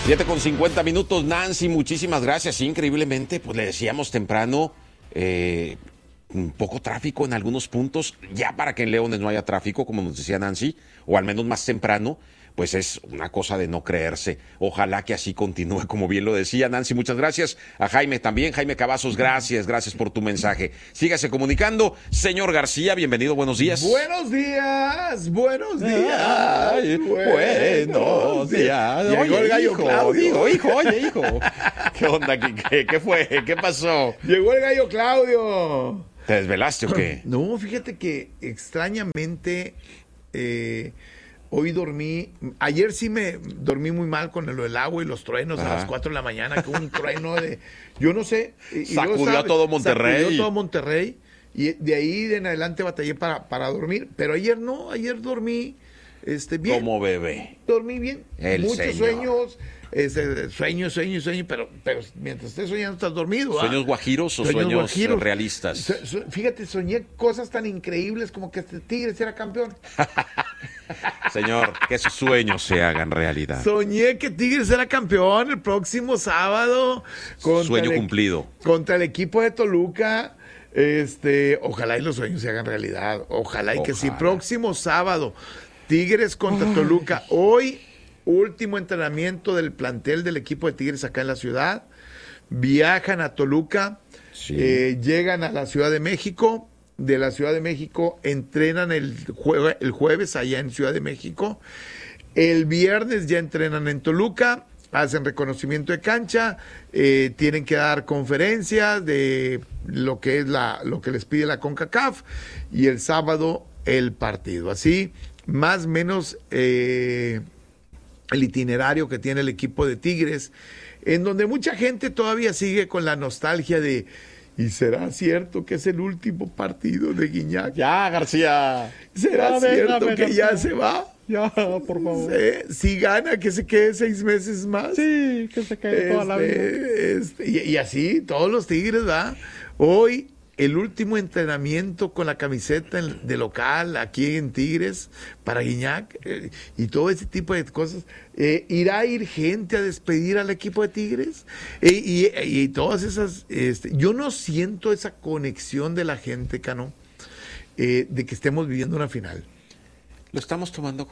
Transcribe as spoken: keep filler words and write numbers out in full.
siete con cincuenta minutos, Nancy, muchísimas gracias. Increíblemente, pues le decíamos temprano, eh, un poco tráfico en algunos puntos, ya para que en Leones no haya tráfico, como nos decía Nancy, o al menos más temprano, pues es una cosa de no creerse. Ojalá que así continúe, como bien lo decía Nancy. Muchas gracias a Jaime también. Jaime Cavazos, gracias, gracias por tu mensaje. Sígase comunicando. Señor García, bienvenido, buenos días. Buenos días, buenos días. Ay, buenos días. Llegó Oye, el gallo hijo, Claudio. Hijo, hijo, oye, hijo. ¿Qué onda? ¿Qué, qué, qué fue? ¿Qué pasó? Llegó el gallo Claudio. ¿Te desvelaste o qué? No, fíjate que extrañamente eh, hoy dormí, ayer sí me dormí muy mal con el, el agua y los truenos. Ajá. A las cuatro de la mañana, que hubo un trueno de, yo no sé. Y, sacudió y luego, a todo Monterrey. Sacudió a todo Monterrey. Y de ahí en adelante batallé para, para dormir. Pero ayer no, ayer dormí este, bien. Como bebé. Dormí bien. El Muchos señor. sueños. Este, sueño, sueño, sueño, pero, pero mientras estés soñando estás dormido. ¿Sueños guajiros o sueños, sueños guajiros. realistas? So, so, fíjate, soñé cosas tan increíbles como que este Tigres era campeón. Señor, que sus sueños se hagan realidad. Soñé que Tigres era campeón el próximo sábado. Sueño el, cumplido. Contra el equipo de Toluca. Este, ojalá y los sueños se hagan realidad. Ojalá y ojalá. que sí. Próximo sábado, Tigres contra Ay. Toluca. Hoy, último entrenamiento del plantel del equipo de Tigres acá en la ciudad. Viajan a Toluca, sí. eh, llegan a la Ciudad de México. De la Ciudad de México entrenan el, jue- el jueves allá en Ciudad de México. El viernes ya entrenan en Toluca. Hacen reconocimiento de cancha, eh, tienen que dar conferencias de lo que es la, lo que les pide la CONCACAF, y el sábado el partido. Así, más o menos eh, el itinerario que tiene el equipo de Tigres, en donde mucha gente todavía sigue con la nostalgia de ¿y será cierto que es el último partido de Guiñac? Ya, García. ¿Será ya, cierto venga, que venga, ya venga. se va? Ya, por favor. Sí, si gana, que se quede seis meses más. Sí, que se quede este, toda la vida. Este, y, y así, todos los Tigres, ¿verdad? Hoy, el último entrenamiento con la camiseta de local aquí en Tigres para Guiñac, eh, y todo ese tipo de cosas. Eh, ¿Irá a ir gente a despedir al equipo de Tigres? Eh, y, y, y todas esas... Este, yo no siento esa conexión de la gente, Cano, eh, de que estemos viviendo una final. Lo estamos tomando